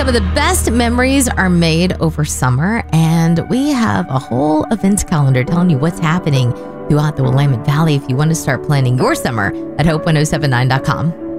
Some of the best memories are made over summer, and we have a whole events calendar telling you what's happening throughout the Willamette Valley if you want to start planning your summer at hope1079.com.